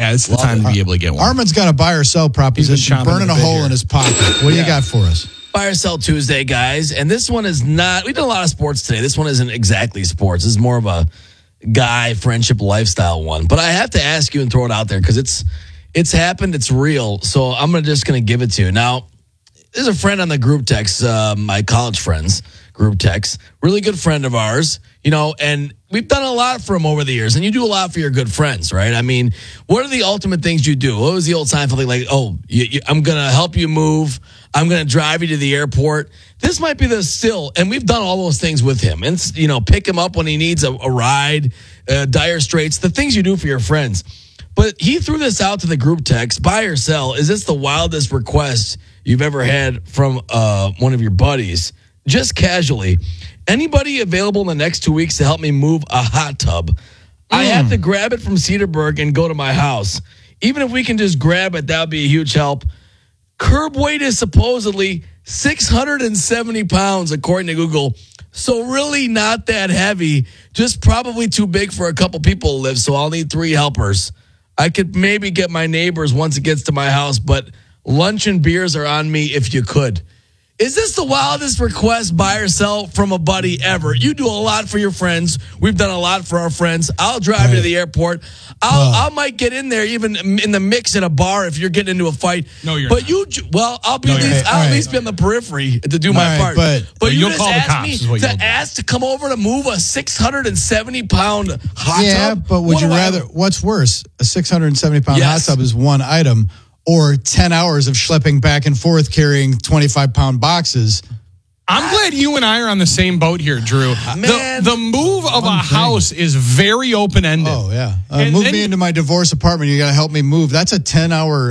Yeah, it's the time to be able to get one. Armin's got a buy or sell proposition, burning a hole in his pocket. What do you got for us? Buy or sell Tuesday, guys. And this one is not, we did a lot of sports today. This one isn't exactly sports. This is more of a guy friendship lifestyle one. But I have to ask you and throw it out there because it's happened. It's real. So I'm just going to give it to you. Now, there's a friend on the group text, my college friends group text, really good friend of ours, and we've done a lot for him over the years. And you do a lot for your good friends, right? I mean, what are the ultimate things you do? What was the old Seinfeld thing? Like, I'm going to help you move. I'm going to drive you to the airport. This might be and we've done all those things with him. And, pick him up when he needs a ride, dire straits, the things you do for your friends. But he threw this out to the group text, buy or sell. Is this the wildest request you've ever had from one of your buddies? Just casually. Anybody available in the next 2 weeks to help me move a hot tub? I have to grab it from Cedarburg and go to my house. Even if we can just grab it, that would be a huge help. Curb weight is supposedly 670 pounds, according to Google. So really not that heavy, just probably too big for a couple people to live. So I'll need 3 helpers. I could maybe get my neighbors once it gets to my house, but lunch and beers are on me if you could. Is this the wildest request, buy or sell, from a buddy ever? You do a lot for your friends. We've done a lot for our friends. I'll drive you to the airport. I might get in there even in the mix in a bar if you're getting into a fight. No, you're not. I'll be at least be on the periphery to do my part. But you just asked me to come over to move a 670-pound hot tub? Yeah, but would you rather, what's worse, a 670-pound hot tub is one item, or 10 hours of schlepping back and forth carrying 25-pound boxes? I'm glad you and I are on the same boat here, Drew. The move of a house is very open-ended. Oh, yeah. Move me into my divorce apartment. You got to help me move. That's a 10-hour,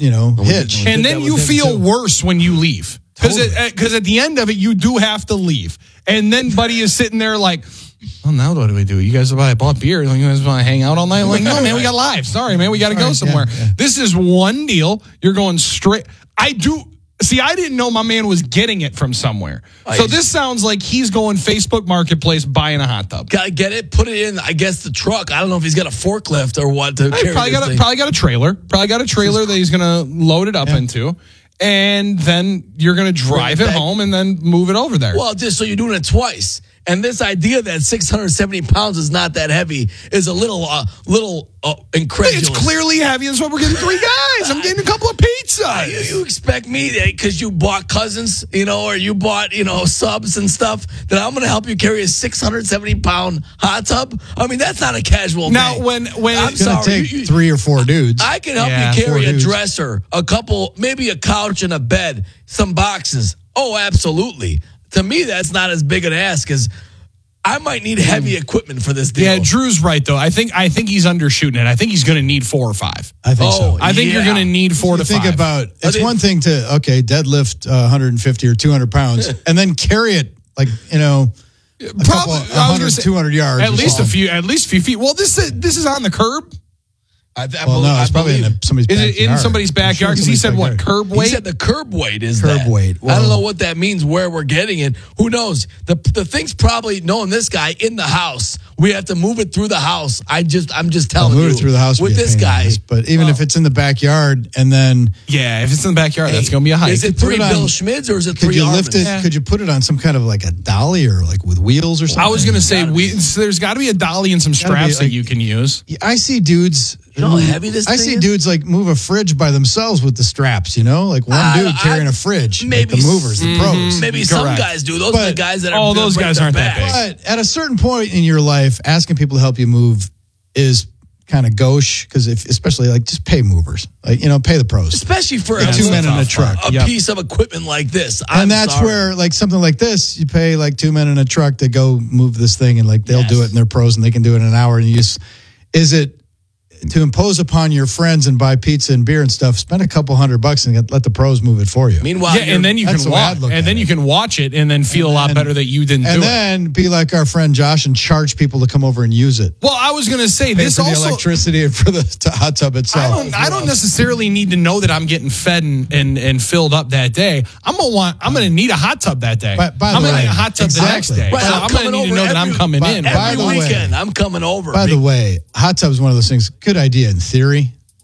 hitch. And then you feel worse when you leave. Because at the end of it, you do have to leave. And then Buddy is sitting there like, well, now what do we do? You guys bought beer. You guys want to hang out all night? Like, no, man, we got lives. Sorry, man, we got to go somewhere. Yeah. This is one deal. You're going straight. I didn't know my man was getting it from somewhere. So this sounds like he's going Facebook Marketplace buying a hot tub. Gotta get it, put it in, I guess, the truck. I don't know if he's got a forklift or what to carry probably got a trailer. Probably got a trailer that he's going to load it up into. And then you're going to drive it home and then move it over there. Well, just so you're doing it twice. And this idea that 670 pounds is not that heavy is a little incredulous. It's clearly heavy. That's why we're getting 3 guys. I'm getting a couple of pizzas. You expect me, because you bought cousins, or you bought, subs and stuff, that I'm going to help you carry a 670-pound hot tub? I mean, that's not a casual thing. Now, when it's going to take 3 or 4 dudes. I can help you carry a dresser, a couple, maybe a couch and a bed, some boxes. Oh, absolutely. To me, that's not as big an ask as I might need heavy equipment for this deal. Yeah, Drew's right, though. I think he's undershooting it. I think he's going to need 4 or 5. I think so. I think you're going to need 4 to 5. Think about, it's one thing to, deadlift 150 or 200 pounds and then carry it like, probably 100, 200 yards. At least a few feet. Well, this is on the curb. It's probably in somebody's backyard. Is it in somebody's backyard? Because he said what, curb weight? He said the curb weight is curb weight. Well, I don't know what that means, where we're getting it. Who knows? The thing's probably, knowing this guy, in the house. We have to move it through the house. I'm just telling you. Move it through the house with this guy. But even if it's in the backyard and then... Yeah, if it's in the backyard, that's going to be a hike. Is it 3 Bill Schmids or is it 3 Armin's? Could you put it on some kind of like a dolly or like with wheels or something? I was going to say, there's got to be a dolly and some straps that you can use. I see dudes... You know how heavy this thing is? I see dudes like move a fridge by themselves with the straps, like one dude carrying a fridge. Maybe the movers, the pros. Maybe some guys do. Those are the guys that are those guys aren't that big. But at a certain point in your life, asking people to help you move is kind of gauche because especially just pay movers, pay the pros, especially for 2 men in a truck, a piece of equipment like this. And that's where something like this, you pay 2 men in a truck to go move this thing, and they'll do it, and they're pros, and they can do it in an hour. And is it to impose upon your friends and buy pizza and beer and stuff? Spend a couple $100 and let the pros move it for you. Meanwhile, and then you can watch it and then feel a lot better that you didn't do it. And then be like our friend Josh and charge people to come over and use it. Well, I was going to say Pay this for also the electricity and for the hot tub itself. I don't necessarily need to know that I'm getting fed and filled up that day. I'm going to need a hot tub that day. By I'm going to way, need a hot tub the next day. Right, so I'm going to need to know that I'm coming in. Every weekend, I'm coming over. By the way, hot tub is one of those things. Good idea in theory.